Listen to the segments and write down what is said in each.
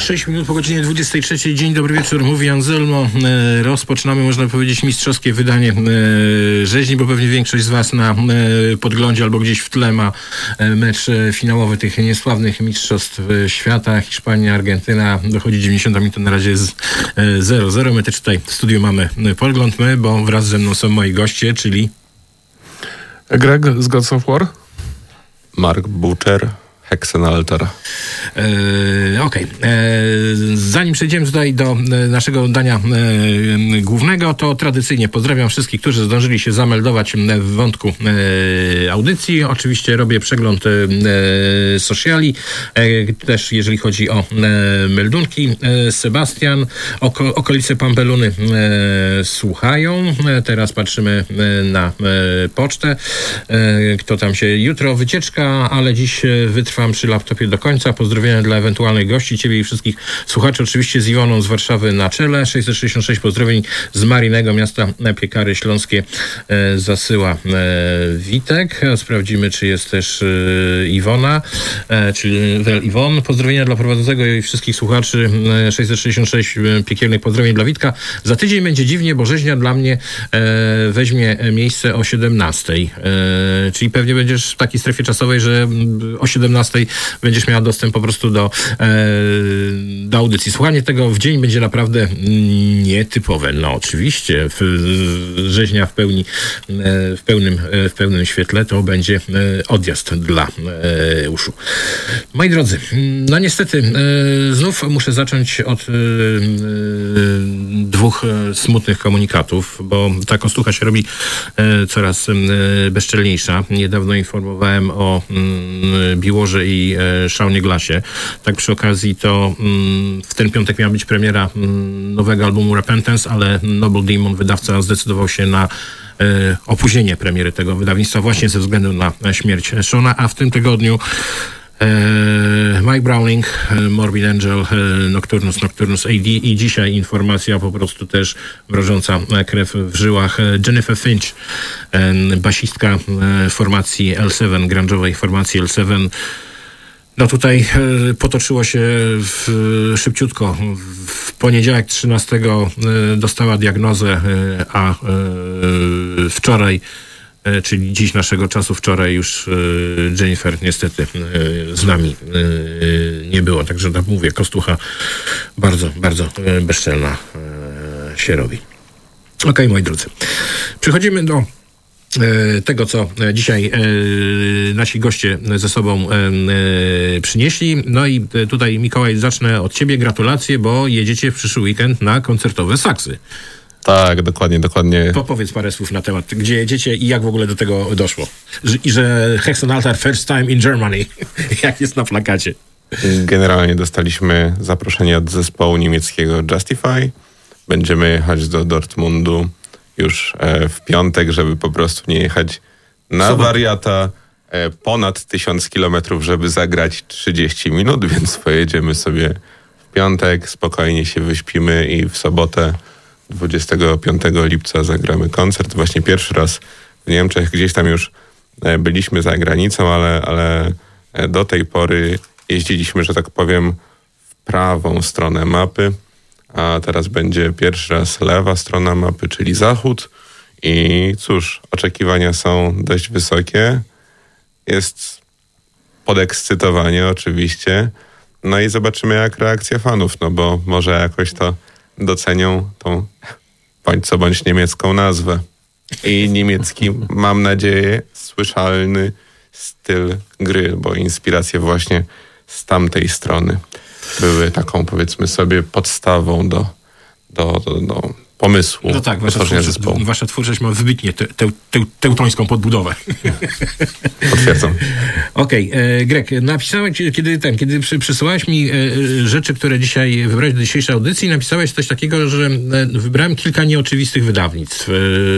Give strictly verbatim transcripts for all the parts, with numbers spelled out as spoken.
sześć minut po godzinie dwudziestej trzeciej. Dzień dobry wieczór, mówi Anselmo. E, rozpoczynamy, można powiedzieć, mistrzowskie wydanie e, rzeźni, bo pewnie większość z was na e, podglądzie albo gdzieś w tle ma e, mecz e, finałowy tych niesławnych mistrzostw e, świata. Hiszpania, Argentyna. Dochodzi dziewięćdziesiąta minuta, na razie jest e, zero zero. My też tutaj w studiu mamy e, podgląd, my, bo wraz ze mną są moi goście, czyli Greg z Gods of War, Mark Butcher, Hexenaltar. E, Okej. Okay. Zanim przejdziemy tutaj do e, naszego dania e, głównego, to tradycyjnie pozdrawiam wszystkich, którzy zdążyli się zameldować w wątku e, audycji. Oczywiście robię przegląd e, sociali. E, też jeżeli chodzi o e, meldunki. E, Sebastian, oko, okolice Pampeluny e, słuchają. E, teraz patrzymy e, na e, pocztę. E, kto tam się... Jutro wycieczka, ale dziś wytrwam przy laptopie do końca. Pozdrowienia dla ewentualnych gości, ciebie i wszystkich słuchaczy. Oczywiście z Iwoną z Warszawy na czele. sześćset sześćdziesiąt sześć pozdrowień z Marinego, miasta Piekary Śląskie, e, zasyła e, Witek. Sprawdzimy, czy jest też e, Iwona, e, czyli Wel Iwon. Pozdrowienia dla prowadzącego i wszystkich słuchaczy. E, sześćset sześćdziesiąt sześć e, piekielnych pozdrowień dla Witka. Za tydzień będzie dziwnie, bo rzeźnia dla mnie e, weźmie miejsce o siedemnastej. E, czyli pewnie będziesz w takiej strefie czasowej, że o siedemnastej będziesz miała dostęp po prostu do, e, do audycji. Słuchanie tego w dzień będzie naprawdę nietypowe. No oczywiście w, rzeźnia w pełni, e, w pełnym, e, w pełnym świetle to będzie e, odjazd dla e, uszu. Moi drodzy, no niestety e, znów muszę zacząć od e, e, dwóch e, smutnych komunikatów, bo ta kostucha się robi e, coraz e, bezczelniejsza. Niedawno informowałem o mm, Biłorze i e, Shaunie Glassie. Tak przy okazji to mm, w ten piątek miała być premiera mm, nowego albumu Repentance, ale Noble Demon, wydawca, zdecydował się na e, opóźnienie premiery tego wydawnictwa właśnie ze względu na śmierć Shauna, a w tym tygodniu e, Mike Browning, e, Morbid Angel, e, Nocturnus, Nocturnus A D i dzisiaj informacja po prostu też mrożąca krew w żyłach. Jennifer Finch, e, basistka e, formacji L siedem, grunge'owej formacji L siedem. No tutaj e, potoczyło się w, szybciutko. W poniedziałek trzynastego e, dostała diagnozę, e, a e, wczoraj, e, czyli dziś naszego czasu, wczoraj już e, Jennifer niestety e, z nami e, nie było. Także tak mówię, kostucha bardzo, bardzo e, bezczelna e, się robi. Okej, okay, moi drodzy. Przechodzimy do tego, co dzisiaj nasi goście ze sobą przynieśli. No i tutaj, Mikołaj, zacznę od ciebie. Gratulacje, bo jedziecie w przyszły weekend na koncertowe Saksy. Tak, dokładnie, dokładnie. Powiedz parę słów na temat, gdzie jedziecie i jak w ogóle do tego doszło. I że Hexenaltar first time in Germany, jak jest na plakacie. Generalnie dostaliśmy zaproszenie od zespołu niemieckiego Justify. Będziemy jechać do Dortmundu już e, w piątek, żeby po prostu nie jechać na Sobot. wariata e, ponad tysiąc kilometrów, żeby zagrać trzydzieści minut, więc pojedziemy sobie w piątek, spokojnie się wyśpimy i w sobotę dwudziestego piątego lipca zagramy koncert. Właśnie pierwszy raz w Niemczech, gdzieś tam już e, byliśmy za granicą, ale, ale e, do tej pory jeździliśmy, że tak powiem, w prawą stronę mapy. A teraz będzie pierwszy raz lewa strona mapy, czyli zachód. I cóż, oczekiwania są dość wysokie. Jest podekscytowanie oczywiście. No i zobaczymy, jak reakcja fanów, no bo może jakoś to docenią tą bądź co bądź niemiecką nazwę. I niemiecki, mam nadzieję, słyszalny styl gry, bo inspiracje właśnie z tamtej strony były taką, powiedzmy sobie, podstawą do, do, do, do pomysłu. No tak, wasza twórczość, wasza twórczość ma wybitnie te, te, te, teutońską podbudowę. Potwierdzam. Okej, okay, Greg, napisałem, kiedy ten, kiedy przy, przysłałeś mi e, rzeczy, które dzisiaj wybrałeś do dzisiejszej audycji, napisałeś coś takiego, że e, wybrałem kilka nieoczywistych wydawnictw. E,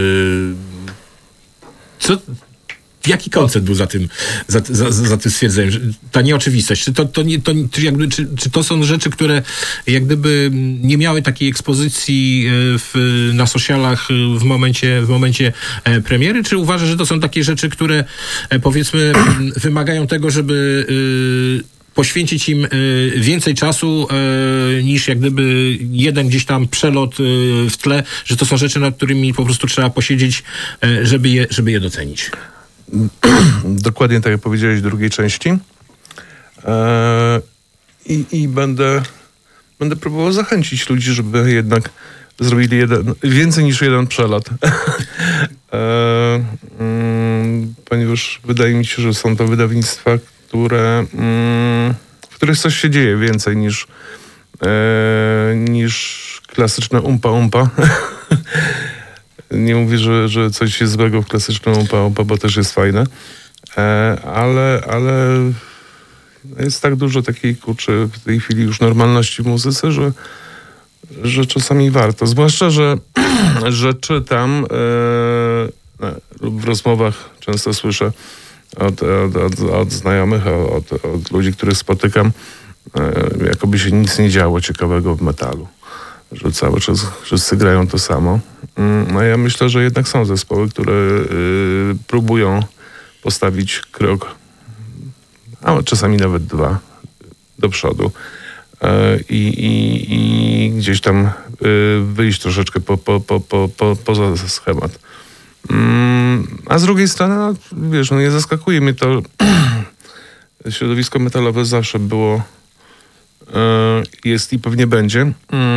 co... Jaki koncept był za tym, za, za, za tym stwierdzeniem? Ta nieoczywistość. Czy to, to, nie, to, czy, jakby, czy, czy to są rzeczy, które jak gdyby nie miały takiej ekspozycji w, na socialach w momencie, w momencie premiery? Czy uważasz, że to są takie rzeczy, które powiedzmy wymagają tego, żeby poświęcić im więcej czasu niż jak gdyby jeden gdzieś tam przelot w tle, że to są rzeczy, nad którymi po prostu trzeba posiedzieć, żeby je, żeby je docenić. Dokładnie tak jak powiedziałeś w drugiej części. Eee, i, I będę będę próbował zachęcić ludzi, żeby jednak zrobili jeden, więcej niż jeden przelot. eee, mm, ponieważ wydaje mi się, że są to wydawnictwa, które, mm, w których coś się dzieje więcej niż, e, niż klasyczne umpa-umpa. Nie mówię, że, że coś jest złego w klasycznym umpa-umpa, bo też jest fajne. E, ale, ale jest tak dużo takiej, kurczę, w tej chwili już normalności w muzyce, że, że czasami warto. Zwłaszcza, że, że czytam e, lub w rozmowach często słyszę od, od, od, od znajomych, od, od ludzi, których spotykam, e, jakoby się nic nie działo ciekawego w metalu. Że cały czas wszyscy grają to samo. No ja myślę, że jednak są zespoły, które y, próbują postawić krok, a czasami nawet dwa do przodu y, i, i gdzieś tam y, wyjść troszeczkę po, po, po, po, po, poza schemat. Y, a z drugiej strony, no, wiesz, no nie zaskakuje mnie to, środowisko metalowe zawsze było, jest i pewnie będzie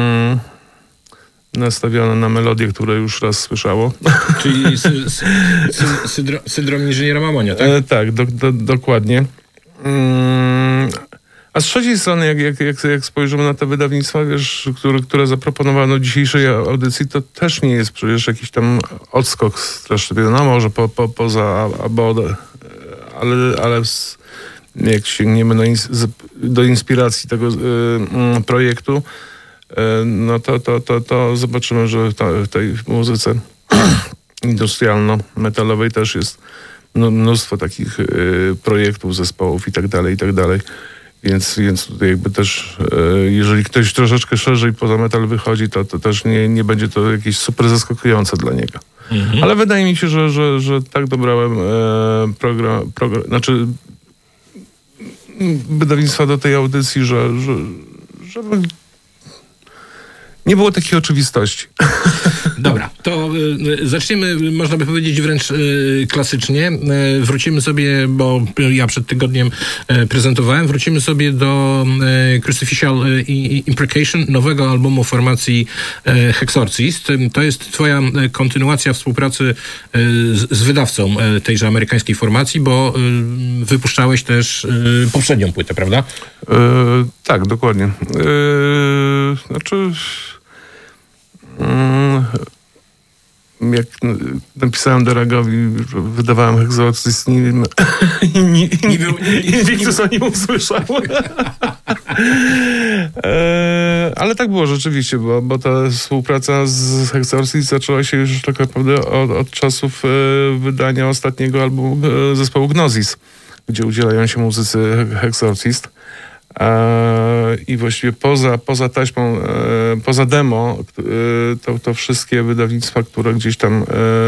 nastawione na melodie, które już raz słyszało. Czyli sy, sy, sy, syndrom, syndrom inżyniera Mamonia, tak? E, tak, do, do, dokładnie. Mm, a z trzeciej strony, jak, jak, jak, jak spojrzymy na te wydawnictwa, wiesz, które, które zaproponowano w dzisiejszej audycji, to też nie jest przecież jakiś tam odskok straszny. No może po, po, poza Abodę, ale, ale z, jak sięgniemy do, ins- do inspiracji tego y, y, projektu, y, no to, to, to, to zobaczymy, że ta, w tej muzyce industrialno-metalowej też jest no, mnóstwo takich y, projektów, zespołów i tak dalej, i tak dalej. Więc, więc tutaj jakby też, y, jeżeli ktoś troszeczkę szerzej poza metal wychodzi, to, to też nie, nie będzie to jakieś super zaskakujące dla niego. Mhm. Ale wydaje mi się, że, że, że tak dobrałem e, program, program, znaczy wydawnictwa do tej audycji, że, że żeby nie było takiej oczywistości. Dobra, to y, zaczniemy, można by powiedzieć, wręcz y, klasycznie. Y, wrócimy sobie, bo ja przed tygodniem y, prezentowałem, wrócimy sobie do y, Crucificial y, Imprecation, nowego albumu formacji y, Hexorcist. To jest twoja y, kontynuacja współpracy y, z, z wydawcą y, tejże amerykańskiej formacji, bo y, wypuszczałeś też y, poprzednią płytę, prawda? E, tak, dokładnie. E, znaczy... Jak napisałem Deragowi, że wydawałem Hexorcist, nie, nie, nie, nie, nie wiem, co o nim usłyszał. e, ale tak było rzeczywiście, bo, bo ta współpraca z Hexorcist zaczęła się już tak naprawdę od, od czasów e, wydania ostatniego albumu e, zespołu Gnosis, gdzie udzielają się muzycy Hexorcist. E, I właściwie poza, poza taśmą, e, poza demo, e, to, to wszystkie wydawnictwa, które gdzieś tam e,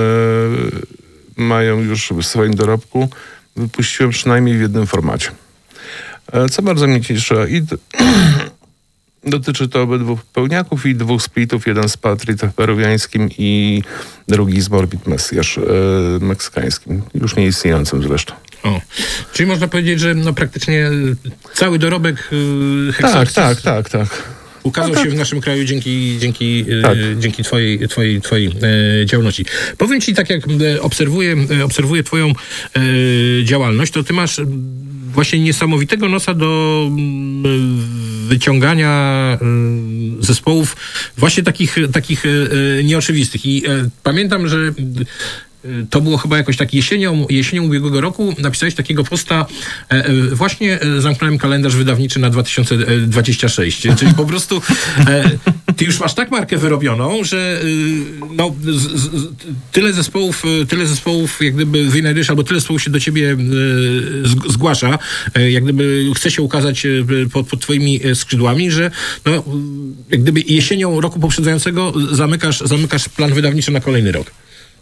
mają już w swoim dorobku, wypuściłem przynajmniej w jednym formacie. E, co bardzo mnie cieszy. I d- dotyczy to obydwu pełniaków i dwóch splitów. Jeden z Patrit peruwiańskim i drugi z Morbid Messiah e, meksykańskim. Już nieistniejącym zresztą. O, czyli można powiedzieć, że no praktycznie cały dorobek yy, Hexorcist tak, tak, tak, tak. ukazał no tak. się w naszym kraju dzięki, dzięki, tak. yy, dzięki twojej, twojej, twojej yy, działalności. Powiem ci, tak jak yy, obserwuję, yy, obserwuję twoją yy, działalność, to ty masz właśnie niesamowitego nosa do yy, wyciągania yy, zespołów właśnie takich, takich yy, nieoczywistych. I yy, pamiętam, że yy, to było chyba jakoś tak jesienią, jesienią ubiegłego roku. Napisałeś takiego posta, e, e, właśnie zamknąłem kalendarz wydawniczy na dwa tysiące dwudziesty szósty. Czyli po prostu e, ty już masz tak markę wyrobioną, że e, no, z, z, tyle zespołów, tyle zespołów jak gdyby wynajdujesz, albo tyle zespołów się do ciebie e, zgłasza, e, jak gdyby chce się ukazać pod, pod twoimi skrzydłami, że no, jak gdyby jesienią roku poprzedzającego zamykasz, zamykasz plan wydawniczy na kolejny rok.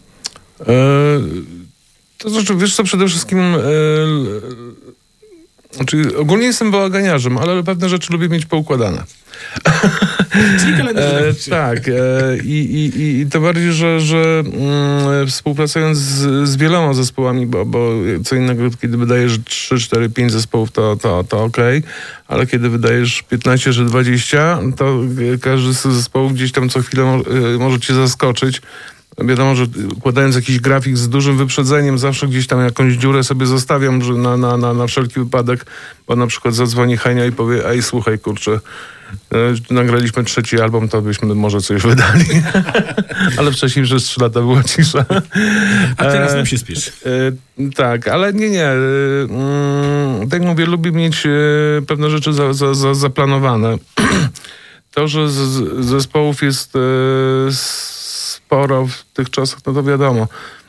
E, to znaczy, wiesz co, przede wszystkim e, Znaczy, ogólnie jestem bałaganiarzem, ale pewne rzeczy lubię mieć poukładane. Czyli kalendarz. E, tak. E, i, i, I to bardziej, że, że mm, współpracując z, z wieloma zespołami, bo, bo co innego, kiedy wydajesz trzy, cztery, pięć zespołów, to, to, to okej, okay, ale kiedy wydajesz piętnaście czy dwadzieścia, to każdy z zespołów gdzieś tam co chwilę mo, może cię zaskoczyć. Wiadomo, że układając jakiś grafik z dużym wyprzedzeniem, zawsze gdzieś tam jakąś dziurę sobie zostawiam, że na, na, na, na wszelki wypadek, bo na przykład zadzwoni Henia i powie: ej, słuchaj, kurczę, nagraliśmy trzeci album, to byśmy może coś wydali. Ale wcześniej przez trzy lata była cisza. A teraz nam się spieszy. E, tak, ale nie, nie. E, mm, tak mówię, lubię mieć e, pewne rzeczy za, za, za, zaplanowane. To, że z, z zespołów jest e, sporo w tych czasach, no to wiadomo.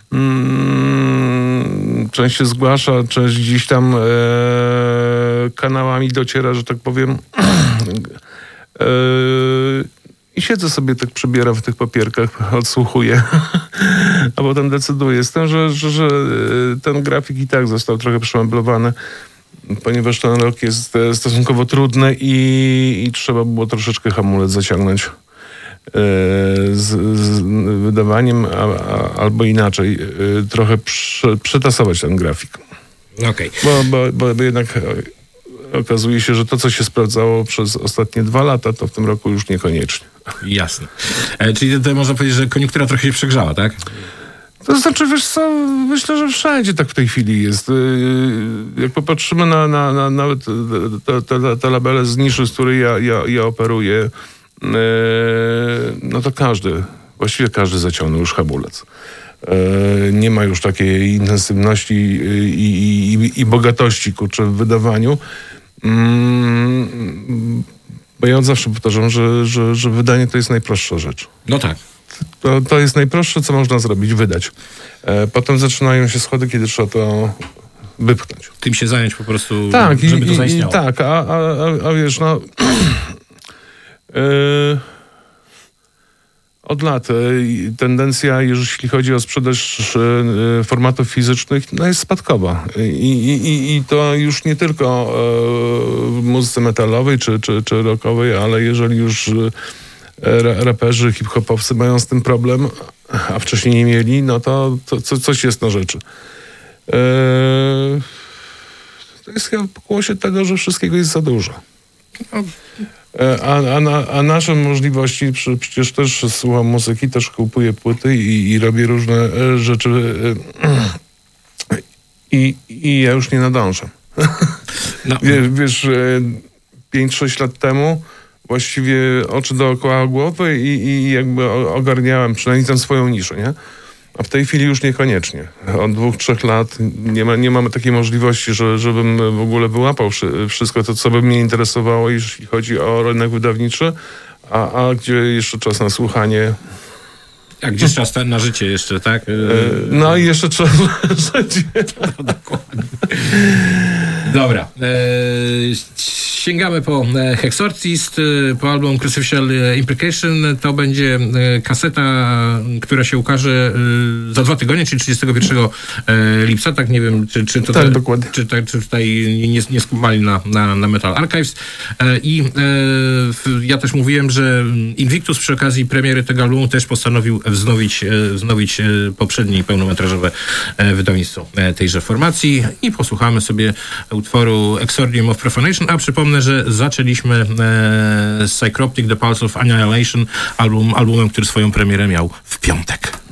Mm, część się zgłasza, część gdzieś tam e, kanałami dociera, że tak powiem. e, I siedzę sobie, tak przebieram w tych papierkach, odsłuchuję, a potem decyduję. Z tym, że, że, że ten grafik i tak został trochę przemeblowany, ponieważ ten rok jest stosunkowo trudny i, i trzeba było troszeczkę hamulec zaciągnąć. Z, z wydawaniem, a, a, albo inaczej, trochę prze, przetasować ten grafik. Okay. Bo, bo, bo, bo jednak okazuje się, że to, co się sprawdzało przez ostatnie dwa lata, to w tym roku już niekoniecznie. Jasne. E, czyli to, to można powiedzieć, że koniunktura trochę się przegrzała, tak? To znaczy, wiesz co, myślę, że wszędzie tak w tej chwili jest. Jak popatrzymy na, na, na nawet te, te, te labele z niszy, z której ja, ja, ja operuję, no to każdy, właściwie każdy zaciągnął już hamulec. Nie ma już takiej intensywności i, i, i bogatości, kurczę, w wydawaniu. Bo ja od zawsze powtarzam, że, że, że wydanie to jest najprostsza rzecz. No tak. To, to jest najprostsze, co można zrobić, wydać. Potem zaczynają się schody, kiedy trzeba to wypchnąć. Tym się zająć po prostu, tak, żeby i, to zaistniało. I, tak, a, a, a, a wiesz, no... Yy, od lat yy, tendencja, jeśli chodzi o sprzedaż yy, formatów fizycznych, no jest spadkowa. I, i, i to już nie tylko yy, w muzyce metalowej czy, czy, czy rockowej, ale jeżeli już yy, raperzy, hip-hopowcy mają z tym problem, a wcześniej nie mieli, no to, to, to coś jest na rzeczy. Yy, to jest chyba pokłosie tego, że wszystkiego jest za dużo. No. A, a, na, a nasze możliwości, przy, przecież też słucham muzyki, też kupuję płyty i, i robię różne e, rzeczy e, i, i ja już nie nadążam. No. Wiesz, wiesz pięć sześć lat temu właściwie oczy dookoła głowy i, i jakby ogarniałem przynajmniej tę swoją niszę, nie? A w tej chwili już niekoniecznie. Od dwóch, trzech lat nie, ma, nie mamy takiej możliwości, że, żebym w ogóle wyłapał wszystko to, co by mnie interesowało, jeśli chodzi o rynek wydawniczy, a, a gdzie jeszcze czas na słuchanie. A gdzie czas na życie jeszcze, tak? No i jeszcze czas na życie. No, dokładnie. Dobra. E, sięgamy po Hexorcist, po album Crucificial Imprecation. To będzie kaseta, która się ukaże za dwa tygodnie, czyli trzydziestego pierwszego lipca. Tak, nie wiem, czy, czy to tak, te, dokładnie. Czy, czy, czy tutaj nie, nie skumali na, na, na Metal Archives. I e, ja też mówiłem, że Invictus przy okazji premiery tego albumu też postanowił wznowić, wznowić poprzednie pełnometrażowe wydawnictwo tejże formacji i posłuchamy sobie utworu Exordium of Profanation, a przypomnę, że zaczęliśmy e, z Psychroptic The Pulse of Annihilation, album, albumem, który swoją premierę miał w piątek.